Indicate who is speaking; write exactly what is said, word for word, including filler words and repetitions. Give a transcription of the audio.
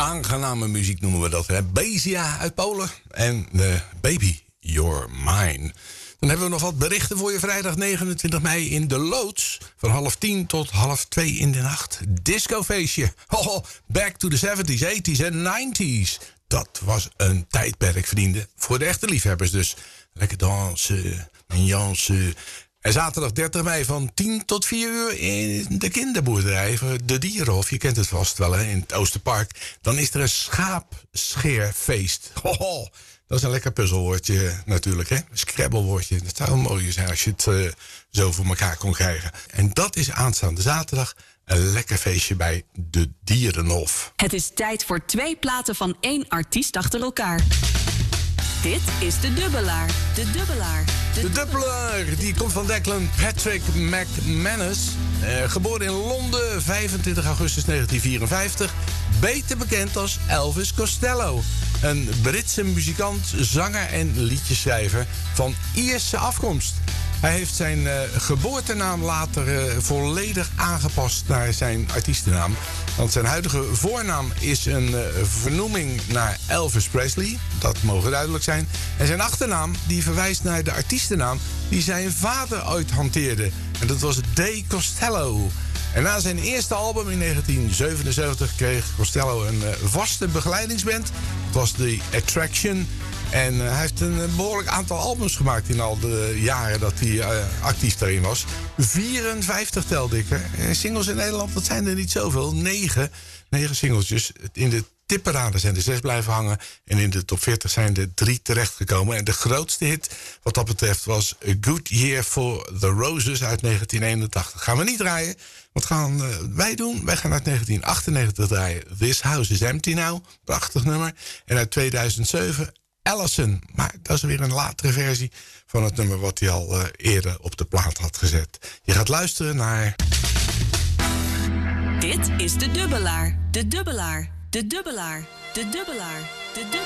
Speaker 1: Aangename muziek noemen we dat. Hè? Bezia uit Polen en uh, Baby, You're Mine. Dan hebben we nog wat berichten voor je vrijdag negenentwintig mei in de Loods. Van half tien tot half twee in de nacht. Discofeestje. Oh, back to the seventies, eighties en nineties. Dat was een tijdperk, vrienden. Voor de echte liefhebbers dus. Lekker dansen en jansen. En zaterdag dertig mei van tien tot vier uur in de kinderboerderij. De Dierenhof, je kent het vast wel, hè, in het Oosterpark. Dan is er een schaapscheerfeest. Hoho, dat is een lekker puzzelwoordje natuurlijk, hè. Een scrabblewoordje. Dat zou wel mooi zijn als je het uh, zo voor elkaar kon krijgen. En dat is aanstaande zaterdag een lekker feestje bij de Dierenhof.
Speaker 2: Het is tijd voor twee platen van één artiest achter elkaar. Dit is de Dubbelaar. De Dubbelaar.
Speaker 1: De, de Dubbelaar, die komt van Declan Patrick McManus. Eh, geboren in Londen, vijfentwintig augustus negentien vierenvijftig. Beter bekend als Elvis Costello. Een Britse muzikant, zanger en liedjeschrijver van Ierse afkomst. Hij heeft zijn uh, geboortenaam later uh, volledig aangepast naar zijn artiestennaam. Want zijn huidige voornaam is een uh, vernoeming naar Elvis Presley. Dat mogen duidelijk zijn. En zijn achternaam die verwijst naar de artiestennaam die zijn vader ooit hanteerde. En dat was Day Costello. En na zijn eerste album in negentien zevenenzeventig kreeg Costello een uh, vaste begeleidingsband. Dat was The Attraction. En uh, hij heeft een behoorlijk aantal albums gemaakt in al de jaren dat hij uh, actief daarin was. vierenvijftig telde ik. Hè. Singles in Nederland, dat zijn er niet zoveel. Negen. Negen singeltjes. In de tipperaden zijn er zes blijven hangen. En in de top veertig zijn er drie terechtgekomen. En de grootste hit wat dat betreft was A Good Year for the Roses uit negentien eenentachtig. Gaan we niet draaien. Wat gaan uh, wij doen? Wij gaan uit negentien achtennegentig draaien. This House is Empty Now. Prachtig nummer. En uit tweeduizend zeven... Allison, maar dat is weer een latere versie van het nummer wat hij al uh, eerder op de plaat had gezet. Je gaat luisteren naar...
Speaker 2: Dit is de Dubbelaar. De Dubbelaar. De Dubbelaar. De Dubbelaar. De Dubbelaar.